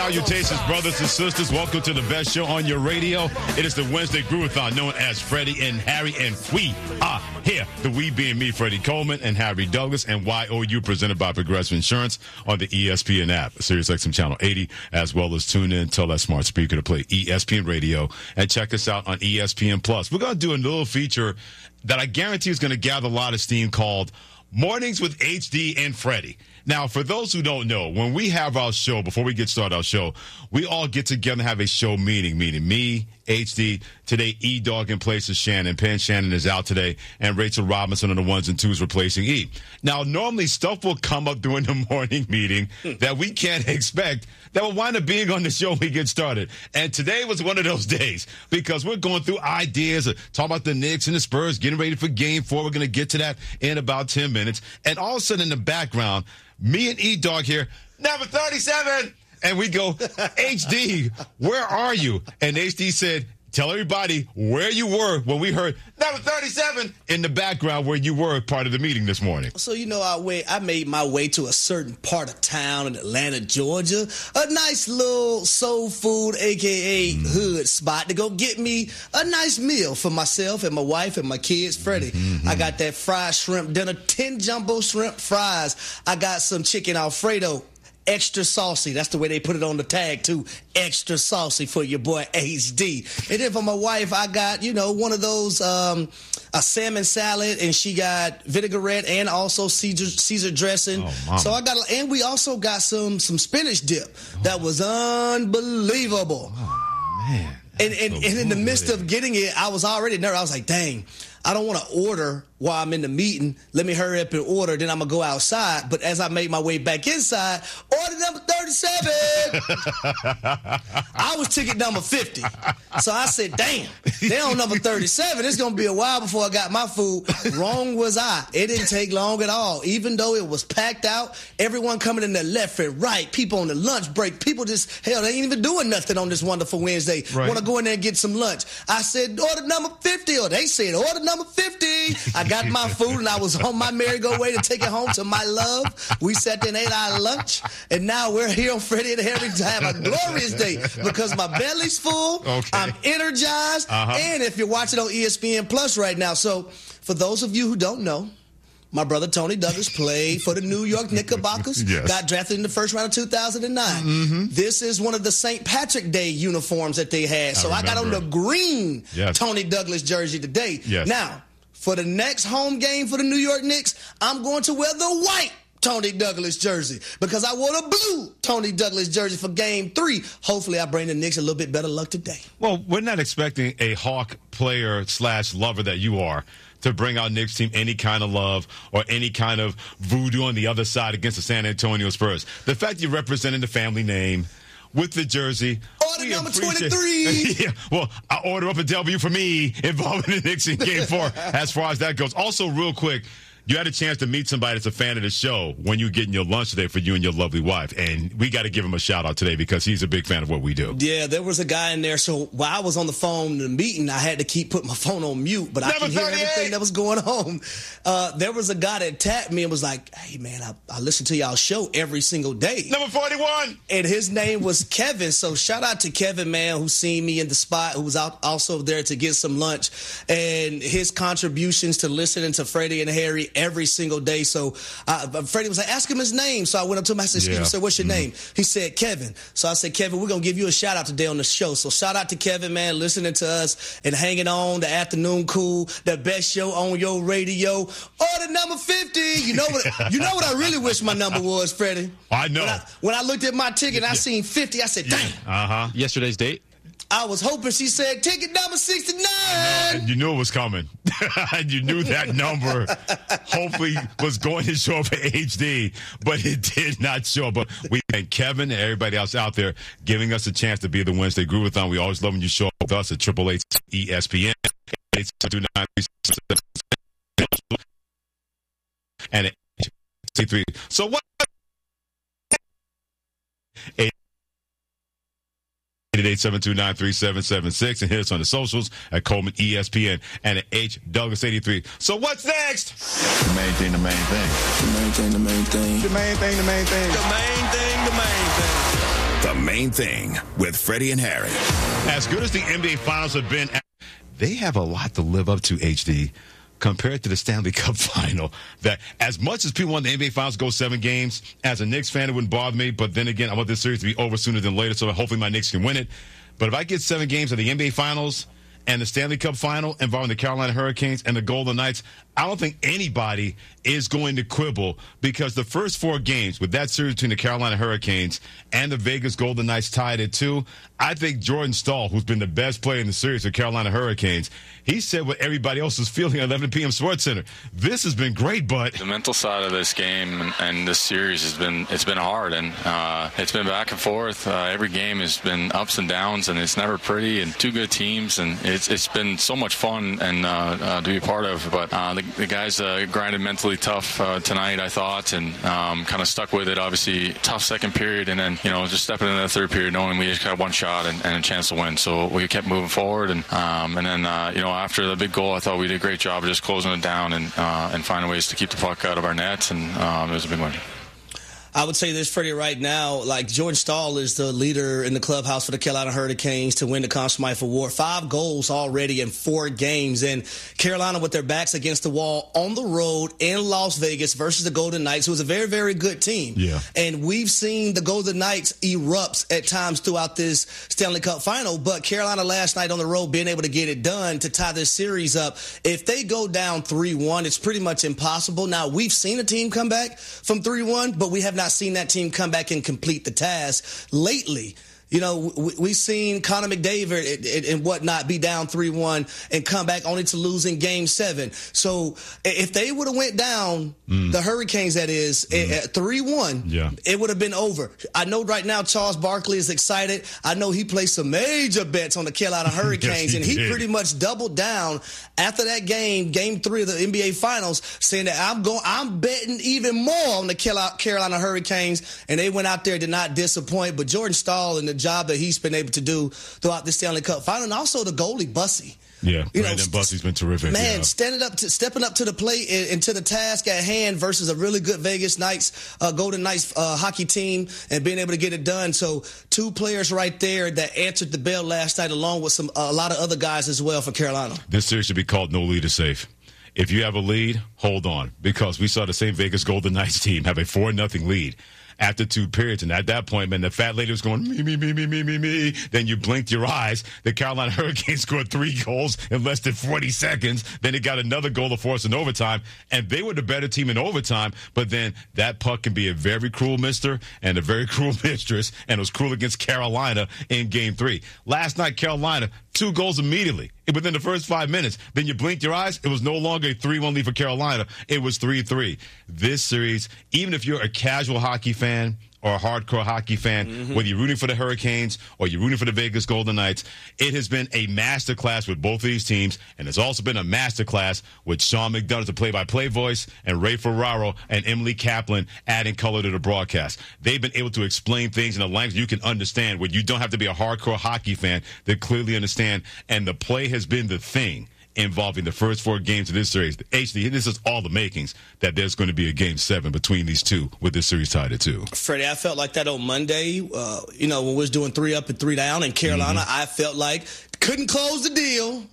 Salutations, brothers and sisters. Welcome to the best show on your radio. It is the Wednesday Groovathon, known as Freddie and Harry, and we are here. The we being me, Freddie Coleman, and Harry Douglas, and YOU, presented by Progressive Insurance on the ESPN app, SiriusXM Channel 80, as well as tune in, tell that smart speaker to play ESPN Radio, and check us out on ESPN Plus. We're going to do a little feature that I guarantee is going to gather a lot of steam called Mornings with HD and Freddie. Now, for those who don't know, when we have our show, before we get started our show, we all get together and have a show meeting me, HD, today E-Dog in place of Shannon Penn. Shannon is out today, and Rachel Robinson on the ones and twos replacing E. Now, normally stuff will come up during the morning meeting that we can't expect that will wind up being on the show when we get started. And today was one of those days because we're going through ideas, talking about the Knicks and the Spurs, getting ready for Game 4. We're going to get to that in about 10 minutes. And all of a sudden in the background, me and E-Dog here, number 37. And we go, HD, where are you? And HD said, tell everybody where you were when we heard number 37 in the background where you were part of the meeting this morning. So, you know, I made my way to a certain part of town in Atlanta, Georgia, a nice little soul food, a.k.a. hood spot to go get me a nice meal for myself and my wife and my kids, Freddie. I got that fried shrimp dinner, 10 jumbo shrimp fries. I got some chicken Alfredo. Extra saucy. That's the way they put it on the tag, too. Extra saucy for your boy HD. And then for my wife, I got, you know, one of those, a salmon salad, and she got vinaigrette and also Caesar dressing. Oh, so I got, and we also got some spinach dip that was unbelievable. Oh, man. And in the midst of getting it, I was already nervous. I was like, dang, I don't want to order while I'm in the meeting. Let me hurry up and order. Then I'm going to go outside. But as I made my way back inside, order number 37. I was ticket number 50. So I said, damn, they on number 37. It's going to be a while before I got my food. Wrong was I. It didn't take long at all. Even though it was packed out, everyone coming in the left and right, people on the lunch break, people just, hell, they ain't even doing nothing on this wonderful Wednesday. Right. Want to go in there and get some lunch. I said, order number 50. Or they said, order number 50. I got my food and I was on my merry-go-way to take it home to my love. We sat there and ate our lunch, and now we're here on Freddie and Harry to have a glorious day because my belly's full, okay. I'm energized, and if you're watching on ESPN Plus right now, so for those of you who don't know, my brother Tony Douglas played for the New York Knickerbockers, yes. Got drafted in the first round of 2009. This is one of the St. Patrick Day uniforms that they had, so I got on the green Tony Douglas jersey today. Yes. Now, for the next home game for the New York Knicks, I'm going to wear the white Tony Douglas jersey because I wore the blue Tony Douglas jersey for Game 3. Hopefully, I bring the Knicks a little bit better luck today. Well, we're not expecting a Hawk player / lover that you are to bring our Knicks team any kind of love or any kind of voodoo on the other side against the San Antonio Spurs. The fact you're representing the family name with the jersey. Order number 23. Yeah, well, I order up a W for me involving the Knicks in Game 4 as far as that goes. Also, real quick, you had a chance to meet somebody that's a fan of the show when you were getting your lunch today for you and your lovely wife. And we got to give him a shout-out today because he's a big fan of what we do. Yeah, there was a guy in there. So while I was on the phone in the meeting, I had to keep putting my phone on mute. But I could hear everything that was going on. There was a guy that tapped me and was like, hey, man, I listen to y'all show every single day. Number 41. And his name was Kevin. So shout out to Kevin, man, who seen me in the spot, who was out also there to get some lunch. And his contributions to listening to Freddie and Harry every single day. So Freddie was like, ask him his name. So I went up to him. I said, excuse me, sir, what's your name? He said, Kevin. So I said, Kevin, we're going to give you a shout out today on the show. So shout out to Kevin, man, listening to us and hanging on the afternoon cool, the best show on your radio. Order number 50. You know what I really wish my number was, Freddie? I know. When I looked at my ticket and I seen 50, I said, dang. Yesterday's date? I was hoping she said ticket number 69. And you knew it was coming. And you knew that number hopefully was going to show up for HD, but it did not show up. But we thank Kevin and everybody else out there giving us a chance to be the Wednesday Groovathon. We always love when you show up with us at 888 ESPN. And at 3. So what? 888-729-3776 and hit us on the socials at Coleman ESPN and at H Douglas 83. So what's next? The main thing, the main thing. The main thing, the main thing. The main thing, the main thing. The main thing, the main thing. The Main Thing with Freddie and Harry. As good as the NBA Finals have been, they have a lot to live up to, HD, compared to the Stanley Cup Final. That as much as people want the NBA Finals to go 7 games, as a Knicks fan, it wouldn't bother me. But then again, I want this series to be over sooner than later, so hopefully my Knicks can win it. But if I get 7 games of the NBA Finals and the Stanley Cup Final involving the Carolina Hurricanes and the Golden Knights, I don't think anybody is going to quibble, because the first 4 games with that series between the Carolina Hurricanes and the Vegas Golden Knights tied at 2. I think Jordan Staal, who's been the best player in the series for Carolina Hurricanes, he said what everybody else was feeling at 11 p.m. Sports Center. This has been great, but the mental side of this game and this series has been hard, and it's been back and forth. Every game has been ups and downs, and it's never pretty. And 2 good teams, and it's been so much fun and to be a part of. But the guys grinded mentally tough tonight, I thought, and kind of stuck with it. Obviously, tough second period, and then just stepping into the third period, knowing we just got one shot and a chance to win. So we kept moving forward, and then after the big goal, I thought we did a great job of just closing it down and finding ways to keep the puck out of our nets, and it was a big win. I would say this, Freddie, right now, like Jordan Staal is the leader in the clubhouse for the Carolina Hurricanes to win the Conn Smythe Award. 5 goals already in 4 games. And Carolina with their backs against the wall on the road in Las Vegas versus the Golden Knights, who is a very, very good team. Yeah. And we've seen the Golden Knights erupt at times throughout this Stanley Cup Final. But Carolina last night on the road being able to get it done to tie this series up. If they go down 3-1, it's pretty much impossible. Now, we've seen a team come back from 3-1, but we have not seen that team come back and complete the task lately. We've seen Connor McDavid and whatnot be down 3-1 and come back only to lose in Game 7. So if they would have went down, the Hurricanes, that is, at 3-1, it would have been over. I know right now Charles Barkley is excited. I know he placed some major bets on the Carolina Hurricanes, yes, and he pretty much doubled down after that game, Game 3 of the NBA Finals, saying that I'm betting even more on the Carolina Hurricanes, and they went out there, did not disappoint. But Jordan Staal and the job that he's been able to do throughout the Stanley Cup Final, and also the goalie Bussy. Yeah, Brandon Bussy's been terrific. Man, stepping up to the plate and to the task at hand versus a really good Vegas Knights, Golden Knights hockey team, and being able to get it done. So 2 players right there that answered the bell last night, along with a lot of other guys as well for Carolina. This series should be called No Lead is Safe. If you have a lead, hold on, because we saw the same Vegas Golden Knights team have a 4-0 lead after 2 periods. And at that point, man, the fat lady was going, me. Then you blinked your eyes. The Carolina Hurricanes scored 3 goals in less than 40 seconds. Then it got another goal to force in overtime. And they were the better team in overtime. But then that puck can be a very cruel mister and a very cruel mistress. And it was cruel against Carolina in Game 3. Last night, Carolina, 2 goals immediately within the first 5 minutes. Then you blinked your eyes. It was no longer a 3-1 lead for Carolina. It was 3-3. This series, even if you're a casual hockey fan or a hardcore hockey fan, whether you're rooting for the Hurricanes or you're rooting for the Vegas Golden Knights, it has been a masterclass with both of these teams, and it's also been a masterclass with Sean McDonough, the play-by-play voice, and Ray Ferraro and Emily Kaplan adding color to the broadcast. They've been able to explain things in a language you can understand, where you don't have to be a hardcore hockey fan to clearly understand, and the play has been the thing involving the first 4 games of this series. HD, this is all the makings that there's going to be a Game 7 between these 2 with this series tied at 2. Freddie, I felt like that on Monday, when we was doing 3 up and 3 down in Carolina. I felt like couldn't close the deal.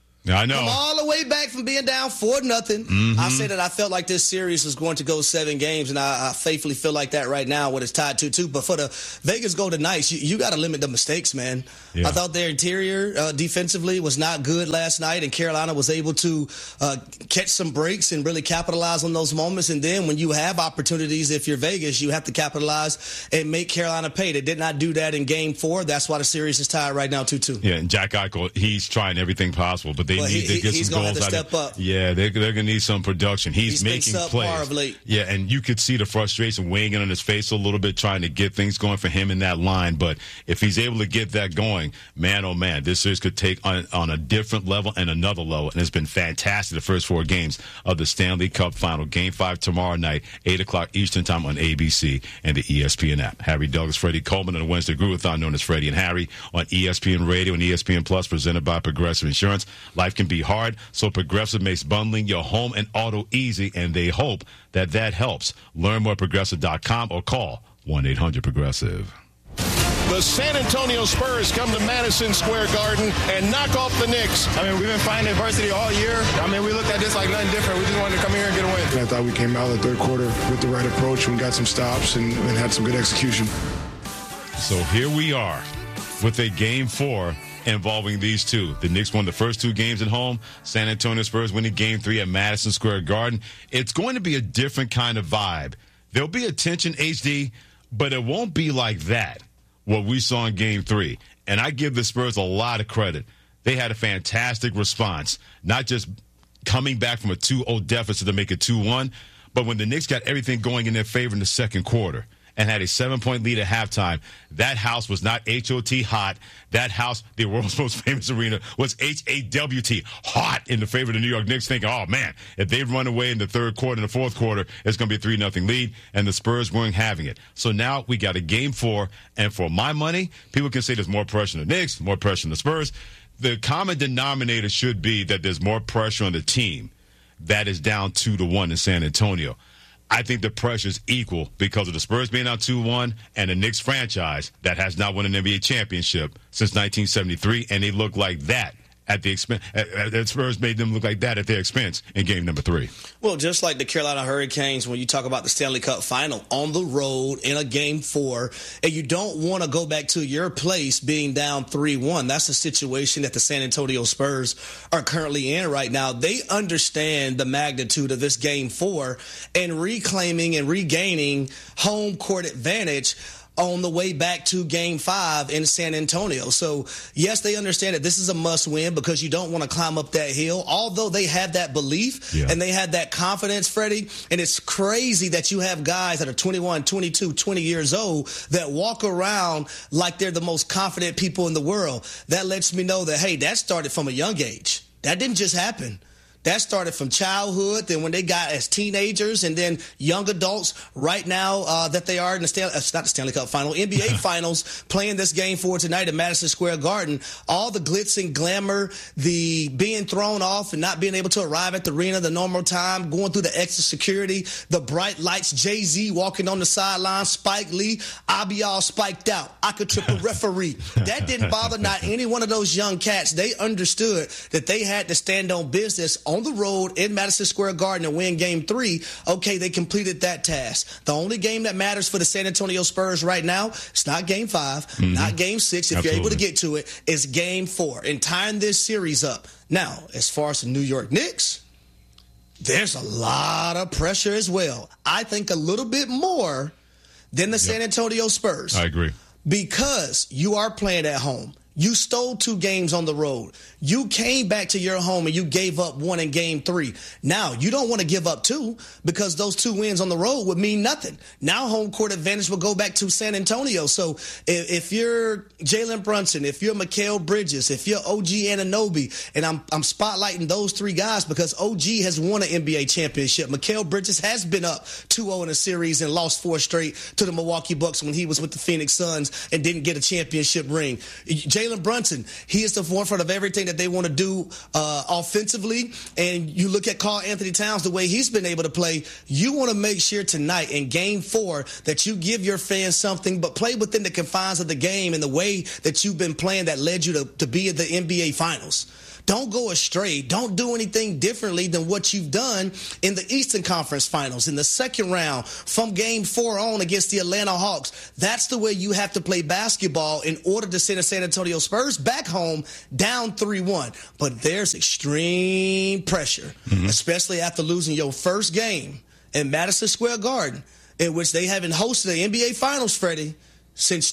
I know. Come all the way back from being down 4-0. I said that I felt like this series was going to go 7 games, and I faithfully feel like that right now when it's tied 2-2. But for the Vegas Golden Knights, you got to limit the mistakes, man. Yeah. I thought their interior defensively was not good last night, and Carolina was able to catch some breaks and really capitalize on those moments. And then when you have opportunities, if you're Vegas, you have to capitalize and make Carolina pay. They did not do that in Game 4. That's why the series is tied right now 2-2. Yeah, and Jack Eichel, he's trying everything possible, but they need to get some goals out of up. Yeah, they're going to need some production. He's making plays. Of late. Yeah, and you could see the frustration weighing in on his face a little bit, trying to get things going for him in that line. But if he's able to get that going, man, oh man, this series could take on a different level and another level. And it's been fantastic the first 4 games of the Stanley Cup Final. Game 5 tomorrow night, 8 o'clock Eastern Time on ABC and the ESPN app. Harry Douglas, Freddie Coleman on a Wednesday Groove-a-thon known as Freddie and Harry on ESPN Radio and ESPN Plus, presented by Progressive Insurance. Life can be hard, so Progressive makes bundling your home and auto easy, and they hope that helps. Learn more at Progressive.com or call 1-800-PROGRESSIVE. The San Antonio Spurs come to Madison Square Garden and knock off the Knicks. I mean, we've been fighting adversity all year. I mean, we looked at this like nothing different. We just wanted to come here and get a win. And I thought we came out of the third quarter with the right approach and got some stops and had some good execution. So here we are with a Game 4 involving these two. The Knicks won the first two games at home. San Antonio Spurs winning Game 3 at Madison Square Garden. It's going to be a different kind of vibe. There'll be attention, HD, but it won't be like that, what we saw in Game 3. And I give the Spurs a lot of credit. They had a fantastic response, not just coming back from a 2-0 deficit to make it 2-1, but when the Knicks got everything going in their favor in the second quarter and had a 7-point lead at halftime, that house was not H-O-T hot. That house, the world's most famous arena, was H-A-W-T, hot, in the favor of the New York Knicks, thinking, oh, man, if they run away in the third quarter and the fourth quarter, it's going to be a 3-0 lead, and the Spurs weren't having it. So now we got a Game 4, and for my money, people can say there's more pressure on the Knicks, more pressure on the Spurs. The common denominator should be that there's more pressure on the team that is down 2-1 in San Antonio. I think the pressure is equal because of the Spurs being out 2-1 and the Knicks franchise that has not won an NBA championship since 1973, and they look like that at the expense. The Spurs made them look like that at their expense in Game number 3. Well, just like the Carolina Hurricanes, when you talk about the Stanley Cup Final on the road in a Game 4, and you don't want to go back to your place being down 3-1. That's the situation that the San Antonio Spurs are currently in right now. They understand the magnitude of this Game 4 and reclaiming and regaining home court advantage on the way back to Game 5 in San Antonio. So, yes, they understand that this is a must-win because you don't want to climb up that hill, although they have that belief and they have that confidence, Freddie. And it's crazy that you have guys that are 21, 22, 20 years old that walk around like they're the most confident people in the world. That lets me know that, hey, that started from a young age. That didn't just happen. That started from childhood, then when they got as teenagers, and then young adults right now that they are in the not the Stanley Cup Final, NBA Finals, playing this Game 4 tonight at Madison Square Garden. All the glitz and glamour, the being thrown off and not being able to arrive at the arena the normal time, going through the extra security, the bright lights, Jay-Z walking on the sideline, Spike Lee, I'll be all spiked out. I could triple referee. That didn't bother not any one of those young cats. They understood that they had to stand on business on the road in Madison Square Garden and win Game 3. Okay, they completed that task. The only game that matters for the San Antonio Spurs right now, it's not Game 5, not Game 6, if you're able to get to it, it's Game 4 and tying this series up. Now, as far as the New York Knicks, there's a lot of pressure as well. I think a little bit more than the San Antonio Spurs. I agree. Because you are playing at home. You stole 2 games on the road. You came back to your home and you gave up 1 in Game 3. Now, you don't want to give up 2 because those 2 wins on the road would mean nothing. Now, home court advantage will go back to San Antonio. So, if you're Jalen Brunson, if you're Mikal Bridges, if you're OG Anunoby, and I'm spotlighting those 3 guys because OG has won an NBA championship. Mikal Bridges has been up 2-0 in a series and lost 4 straight to the Milwaukee Bucks when he was with the Phoenix Suns and didn't get a championship ring. Jalen Brunson, he is the forefront of everything that they want to do offensively. And you look at Karl Anthony Towns, the way he's been able to play. You want to make sure tonight in Game 4 that you give your fans something, but play within the confines of the game and the way that you've been playing that led you to be at the NBA Finals. Don't go astray. Don't do anything differently than what you've done in the Eastern Conference Finals in the second round from Game 4 on against the Atlanta Hawks. That's the way you have to play basketball in order to send the San Antonio Spurs back home down 3-1. But there's extreme pressure, especially after losing your first game in Madison Square Garden, in which they haven't hosted the NBA Finals, Freddie, since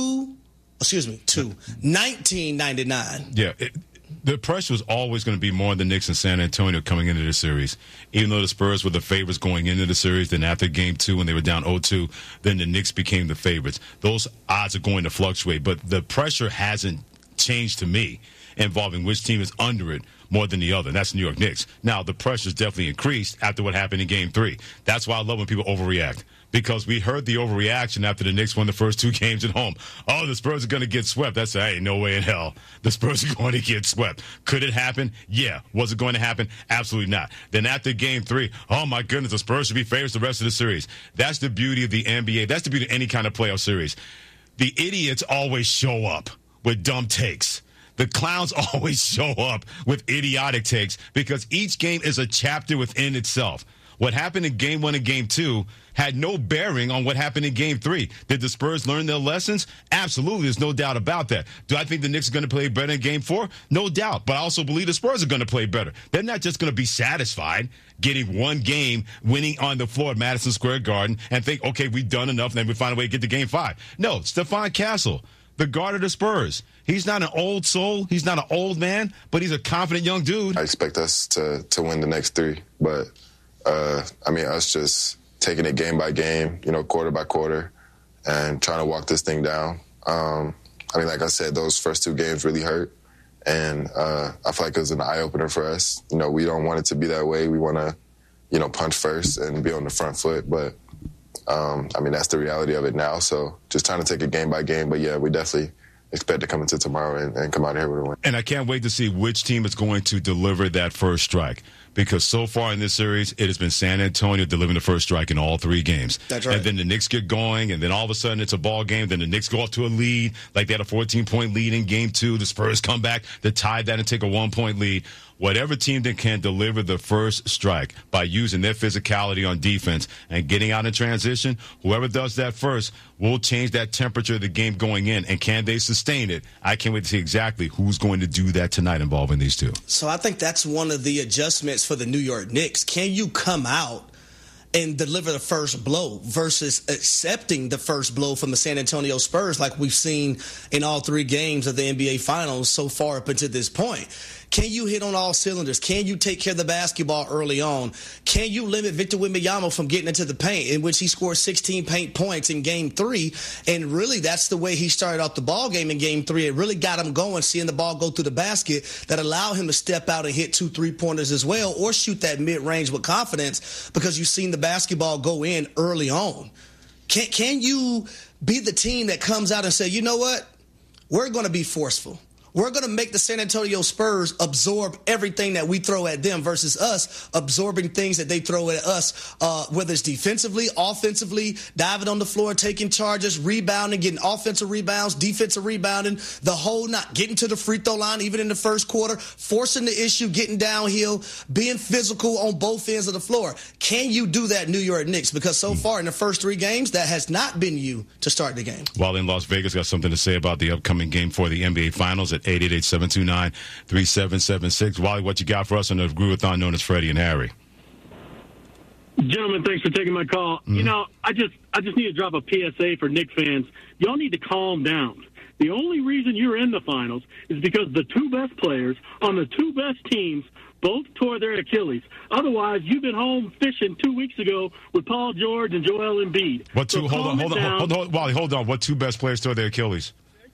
1999. Yeah. The pressure was always going to be more on the Knicks and San Antonio coming into the series. Even though the Spurs were the favorites going into the series, then after Game 2 when they were down 0-2, then the Knicks became the favorites. Those odds are going to fluctuate, but the pressure hasn't changed to me involving which team is under it more than the other. And that's the New York Knicks. Now, the pressure's definitely increased after what happened in Game 3. That's why I love when people overreact. Because we heard the overreaction after the Knicks won the first 2 games at home. Oh, the Spurs are going to get swept. That's, hey, no way in hell. The Spurs are going to get swept. Could it happen? Yeah. Was it going to happen? Absolutely not. Then after Game 3, oh, my goodness, the Spurs should be favorites the rest of the series. That's the beauty of the NBA. That's the beauty of any kind of playoff series. The idiots always show up with dumb takes. The clowns always show up with idiotic takes because each game is a chapter within itself. What happened in Game 1 and Game 2 had no bearing on what happened in Game 3. Did the Spurs learn their lessons? Absolutely. There's no doubt about that. Do I think the Knicks are going to play better in Game 4? No doubt. But I also believe the Spurs are going to play better. They're not just going to be satisfied getting one game, winning on the floor at Madison Square Garden, and think, okay, we've done enough, and then we find a way to get to Game 5. No, Stephon Castle, the guard of the Spurs. He's not an old soul. He's not an old man, but he's a confident young dude. I expect us to win the next 3, but us just taking it game by game, quarter by quarter, and trying to walk this thing down. Like I said, those first 2 games really hurt, and I feel like it was an eye-opener for us. We don't want it to be that way. We want to, punch first and be on the front foot, but, that's the reality of it now. So just trying to take it game by game, but, yeah, we definitely expect to come into tomorrow and come out of here with a win. And I can't wait to see which team is going to deliver that first strike. Because so far in this series, it has been San Antonio delivering the first strike in all 3 games. That's right. And then the Knicks get going, and then all of a sudden it's a ball game. Then the Knicks go up to a lead, like they had a 14-point lead in Game 2. The Spurs come back to tie that and take a 1-point lead. Whatever team that can deliver the first strike by using their physicality on defense and getting out in transition, whoever does that first will change that temperature of the game going in. And can they sustain it? I can't wait to see exactly who's going to do that tonight involving these 2. So I think that's one of the adjustments for the New York Knicks. Can you come out and deliver the first blow versus accepting the first blow from the San Antonio Spurs like we've seen in all 3 games of the NBA Finals so far up until this point? Can you hit on all cylinders? Can you take care of the basketball early on? Can you limit Victor Wembanyama from getting into the paint, in which he scored 16 paint points in Game 3? And really, that's the way he started off the ball game in Game 3. It really got him going, seeing the ball go through the basket that allowed him to step out and hit 2 3-pointers as well, or shoot that mid-range with confidence because you've seen the basketball go in early on. Can you be the team that comes out and say, you know what? We're going to be forceful. We're going to make the San Antonio Spurs absorb everything that we throw at them versus us absorbing things that they throw at us, whether it's defensively, offensively, diving on the floor, taking charges, rebounding, getting offensive rebounds, defensive rebounding, the whole not getting to the free throw line even in the first quarter, forcing the issue, getting downhill, being physical on both ends of the floor. Can you do that, New York Knicks? Because so far in the first 3 games, that has not been you to start the game. While in Las Vegas, got something to say about the upcoming game for the NBA Finals at 888-729-3776. Wally, what you got for us on the Grue-a-thon known as Freddie and Harry? Gentlemen, thanks for taking my call. Mm-hmm. I just need to drop a PSA for Knicks fans. Y'all need to calm down. The only reason you're in the finals is because the 2 best players on the 2 best teams both tore their Achilles. Otherwise, you've been home fishing 2 weeks ago with Paul George and Joel Embiid. What 2? Hold on, Wally, hold on. What 2 best players tore their Achilles?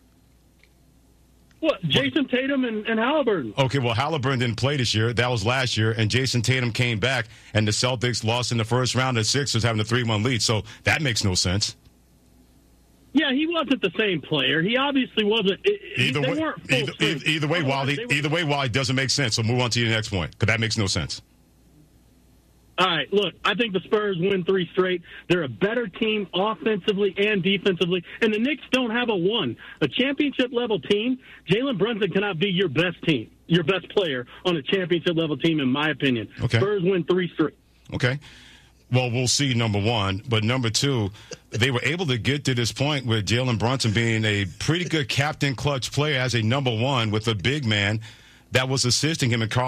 What, Jason Tatum and Halliburton? Okay, well, Halliburton didn't play this year. That was last year. And Jason Tatum came back, and the Celtics lost in the first round of 6ers, having a 3-1 lead. So that makes no sense. Yeah, he wasn't the same player. He obviously wasn't. Either way, Wally, doesn't make sense. So move on to your next point, because that makes no sense. All right, look, I think the Spurs win 3 straight. They're a better team offensively and defensively, and the Knicks don't have a 1. A championship-level team, Jalen Brunson cannot be your best team, your best player on a championship-level team, in my opinion. Okay. Spurs win 3 straight. Okay. Well, we'll see, number 1. But number 2, they were able to get to this point with Jalen Brunson being a pretty good captain clutch player as a number 1 with a big man that was assisting him in Karl